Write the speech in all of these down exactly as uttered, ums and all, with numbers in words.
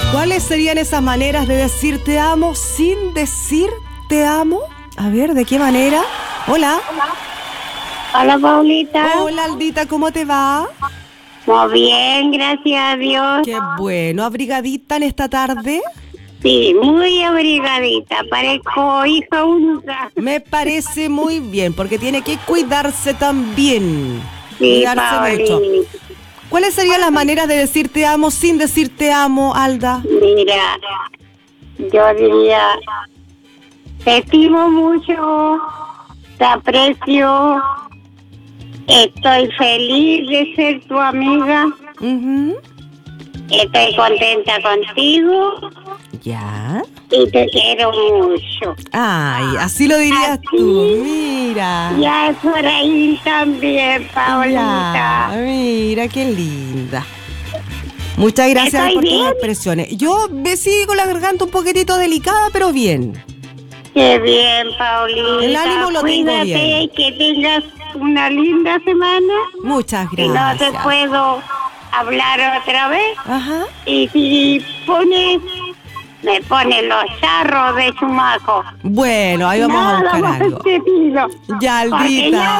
¿Cuáles serían esas maneras de decir te amo sin decir te amo? A ver, ¿de qué manera? Hola. Hola, Paulita. Hola, Aldita, ¿cómo te va? Muy bien, gracias a Dios. Qué bueno. ¿Abrigadita en esta tarde? Sí, muy abrigadita. Parezco hija única. Me parece muy bien, porque tiene que cuidarse también. Sí, Cuidarse Paulita. mucho. ¿Cuáles serían las maneras de decir te amo sin decir te amo, Alda? Mira, yo diría, te estimo mucho, te aprecio, estoy feliz de ser tu amiga, Uh-huh. estoy contenta contigo Ya. y te quiero mucho. Ay, así lo dirías Así. tú. Mira. Ya es por ahí también, Paulita. Ya, mira, qué linda. Muchas gracias ¿Estoy por tus bien? expresiones. Yo me sigo con la garganta un poquitito delicada, pero bien. Qué bien, Paulita. El ánimo lo tengo Cuídate bien. y que tengas una linda semana. Muchas Si no gracias. te puedo hablar otra vez. Ajá. Y si pones, me pones los charros de Chumaco. Bueno, ahí vamos a Nada buscar más algo. te pido. Ya, Porque ya Aldita.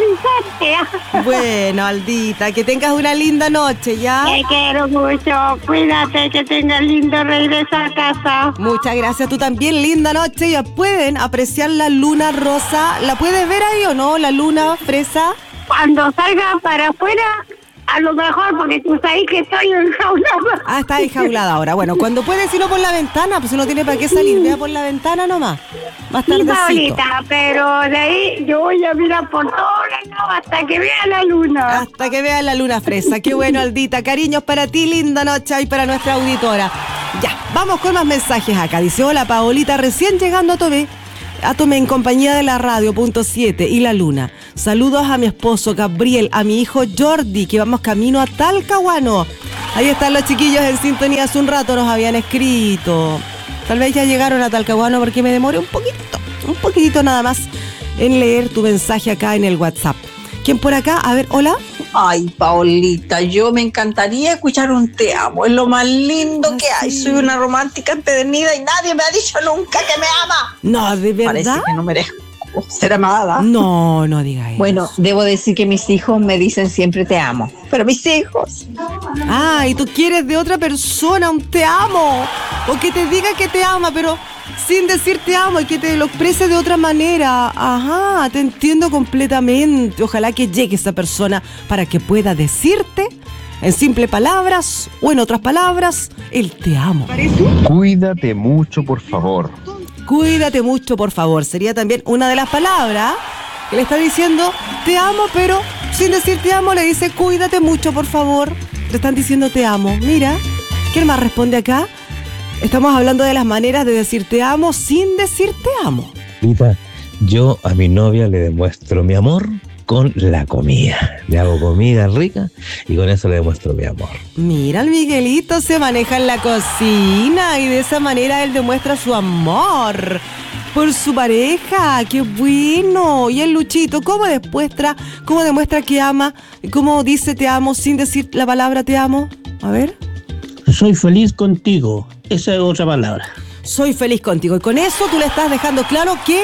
me avisaste. Bueno, Aldita, que tengas una linda noche, ¿ya? Te quiero mucho. Cuídate, que tengas lindo regreso a casa. Muchas gracias, tú también, linda noche. Ya pueden apreciar la luna rosa. ¿La puedes ver ahí o no? La luna fresa. Cuando salga para afuera, a lo mejor, porque tú sabes que estoy enjaulada. Ah, está enjaulada ahora. Bueno, cuando puedes irlo por la ventana, pues uno tiene para qué salir. Vea por la ventana nomás. Más Sí, tardecito. Paulita, pero de ahí yo voy a mirar por todos lados hasta que vea la luna. Hasta que veas la luna fresa. Qué bueno, Aldita. Cariños para ti, linda noche y para nuestra auditora. Ya, vamos con más mensajes acá. Dice, hola, Paolita, recién llegando a Tomé. A Tomé en compañía de la radio, punto siete y la luna. Saludos a mi esposo Gabriel, a mi hijo Jordi, que vamos camino a Talcahuano. Ahí están los chiquillos en sintonía, hace un rato nos habían escrito. Tal vez ya llegaron a Talcahuano porque me demoré un poquito, un poquitito nada más en leer tu mensaje acá en el WhatsApp. ¿Quién por acá? A ver, hola. Ay, Paulita, yo me encantaría escuchar un te amo. Es lo más lindo Ah, que hay. sí. Soy una romántica empedernida y nadie me ha dicho nunca que me ama. No, ¿de Parece verdad? que no merezco ser amada. No, no diga eso. Bueno, debo decir que mis hijos me dicen siempre te amo. Pero mis hijos, Ah, y tú quieres de otra persona un te amo. O que te diga que te ama, pero sin decir te amo y que te lo exprese de otra manera. Ajá, te entiendo completamente. Ojalá que llegue esa persona para que pueda decirte en simples palabras o en otras palabras el te amo. Cuídate mucho, por favor. Cuídate mucho, por favor. Sería también una de las palabras que le está diciendo te amo, pero sin decir te amo le dice cuídate mucho, por favor. Le están diciendo te amo. Mira, ¿quién más responde acá? Estamos hablando de las maneras de decir te amo sin decir te amo. Mira, yo a mi novia le demuestro mi amor con la comida. Le hago comida rica y con eso le demuestro mi amor. Mira, el Miguelito se maneja en la cocina y de esa manera él demuestra su amor por su pareja. ¡Qué bueno! Y el Luchito, ¿cómo demuestra, cómo demuestra que ama? ¿Cómo dice te amo sin decir la palabra te amo? A ver. Soy feliz contigo. Esa es otra palabra. Soy feliz contigo. Y con eso tú le estás dejando claro que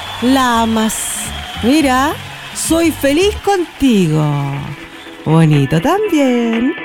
la amas. Mira, soy feliz contigo. Bonito también.